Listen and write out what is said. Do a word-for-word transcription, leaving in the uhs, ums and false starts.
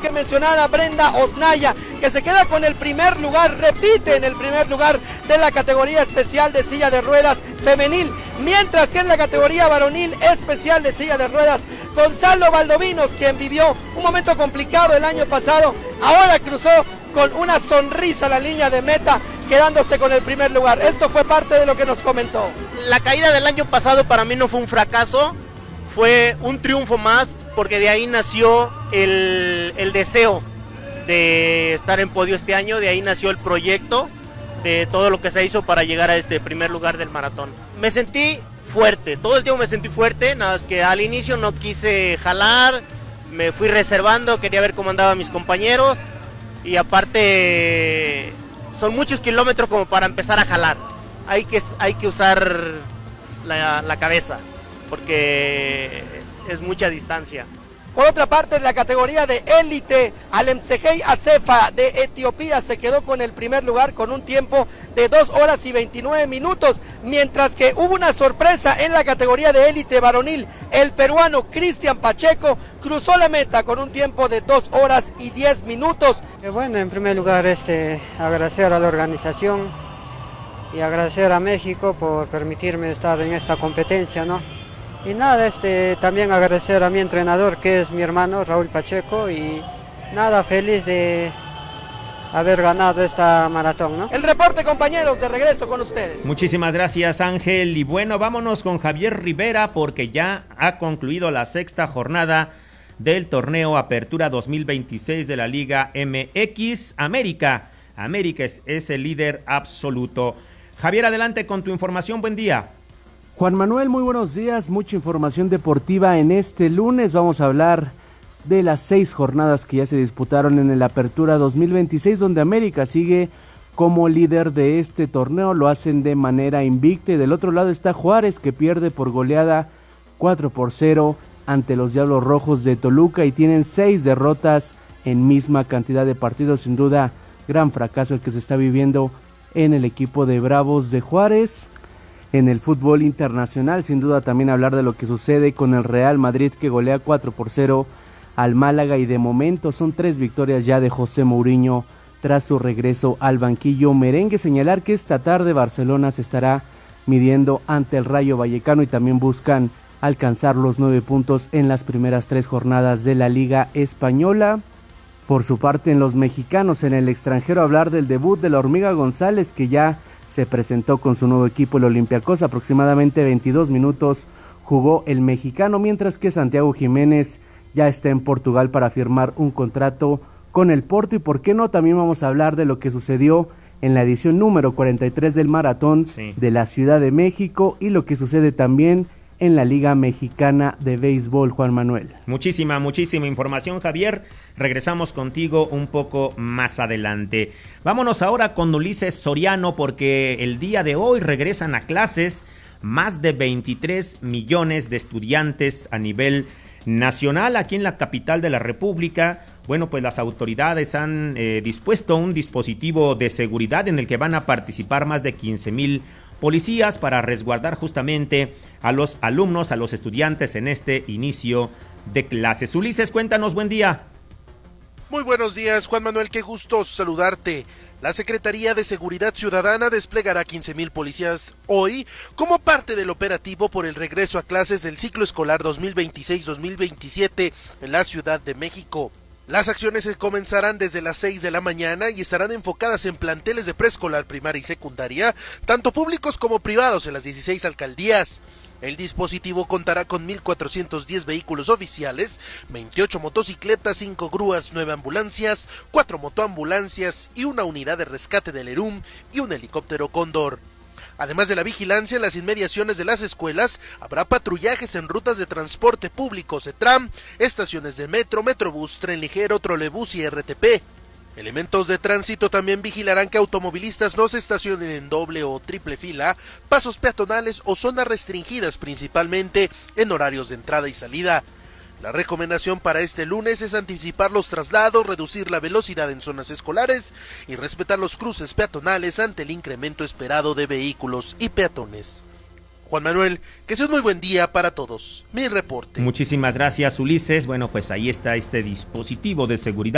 que mencionar a Brenda Osnaya, que se queda con el primer lugar, repite en el primer lugar de la categoría especial de silla de ruedas femenil, mientras que en la categoría varonil especial de silla de ruedas, Gonzalo Valdovinos, quien vivió un momento complicado el año pasado, ahora cruzó con una sonrisa la línea de meta, quedándose con el primer lugar. Esto fue parte de lo que nos comentó. La caída del año pasado para mí no fue un fracaso, fue un triunfo más, porque de ahí nació el, el deseo de estar en podio este año, de ahí nació el proyecto de todo lo que se hizo para llegar a este primer lugar del maratón. Me sentí fuerte, todo el tiempo me sentí fuerte, nada más que al inicio no quise jalar, me fui reservando, quería ver cómo andaban mis compañeros, y aparte son muchos kilómetros como para empezar a jalar, hay que, hay que usar la, la cabeza, porque es mucha distancia. Por otra parte, en la categoría de élite, Alemsegei Acefa de Etiopía se quedó con el primer lugar con un tiempo de dos horas y veintinueve minutos, mientras que hubo una sorpresa en la categoría de élite varonil. El peruano Cristian Pacheco cruzó la meta con un tiempo de dos horas y diez minutos. Bueno, en primer lugar, este, agradecer a la organización y agradecer a México por permitirme estar en esta competencia, ¿no? Y nada, este, también agradecer a mi entrenador, que es mi hermano Raúl Pacheco, y nada, feliz de haber ganado esta maratón, ¿no? El reporte, compañeros, de regreso con ustedes. Muchísimas gracias, Ángel. Y bueno, vámonos con Javier Rivera, porque ya ha concluido la sexta jornada del torneo Apertura dos mil veintiséis de la Liga M X. América, América es, es el líder absoluto. Javier, adelante con tu información, buen día. Juan Manuel, muy buenos días, mucha información deportiva en este lunes. Vamos a hablar de las seis jornadas que ya se disputaron en el Apertura dos mil veintiséis, donde América sigue como líder de este torneo, lo hacen de manera invicta, y del otro lado está Juárez, que pierde por goleada cuatro por cero ante los Diablos Rojos de Toluca, y tienen seis derrotas en misma cantidad de partidos. Sin duda, gran fracaso el que se está viviendo en el equipo de Bravos de Juárez. En el fútbol internacional, sin duda también hablar de lo que sucede con el Real Madrid, que golea cuatro por cero al Málaga, y de momento son tres victorias ya de José Mourinho tras su regreso al banquillo merengue. Señalar que esta tarde Barcelona se estará midiendo ante el Rayo Vallecano, y también buscan alcanzar los nueve puntos en las primeras tres jornadas de la Liga Española. Por su parte, en los mexicanos en el extranjero, hablar del debut de la Hormiga González, que ya se presentó con su nuevo equipo, el Olympiacos. Aproximadamente veintidós minutos jugó el mexicano, mientras que Santiago Jiménez ya está en Portugal para firmar un contrato con el Porto. Y por qué no, también vamos a hablar de lo que sucedió en la edición número cuarenta y tres del Maratón sí. de la Ciudad de México, y lo que sucede también en la Liga Mexicana de Béisbol, Juan Manuel. Muchísima, muchísima información, Javier. Regresamos contigo un poco más adelante. Vámonos ahora con Ulises Soriano, porque el día de hoy regresan a clases más de veintitrés millones de estudiantes a nivel nacional aquí en la capital de la República. Bueno, pues las autoridades han eh, dispuesto un dispositivo de seguridad en el que van a participar más de quince mil policías para resguardar justamente a los alumnos, a los estudiantes en este inicio de clases. Ulises, cuéntanos, buen día. Muy buenos días, Juan Manuel, qué gusto saludarte. La Secretaría de Seguridad Ciudadana desplegará quince mil policías hoy como parte del operativo por el regreso a clases del ciclo escolar dos mil veintiséis dos mil veintisiete en la Ciudad de México. Las acciones se comenzarán desde las seis de la mañana y estarán enfocadas en planteles de preescolar, primaria y secundaria, tanto públicos como privados en las dieciséis alcaldías. El dispositivo contará con mil cuatrocientos diez vehículos oficiales, veintiocho motocicletas, cinco grúas, nueve ambulancias, cuatro motoambulancias y una unidad de rescate del ERUM y un helicóptero Cóndor. Además de la vigilancia en las inmediaciones de las escuelas, habrá patrullajes en rutas de transporte público, CETRAM, estaciones de metro, metrobús, tren ligero, trolebús y R T P. Elementos de tránsito también vigilarán que automovilistas no se estacionen en doble o triple fila, pasos peatonales o zonas restringidas, principalmente en horarios de entrada y salida. La recomendación para este lunes es anticipar los traslados, reducir la velocidad en zonas escolares y respetar los cruces peatonales ante el incremento esperado de vehículos y peatones. Juan Manuel, que sea un muy buen día para todos. Mi reporte. Muchísimas gracias, Ulises. Bueno, pues ahí está este dispositivo de seguridad